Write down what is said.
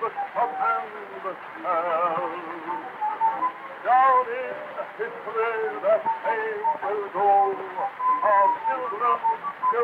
stop and the tell. Down in history the fame will go of children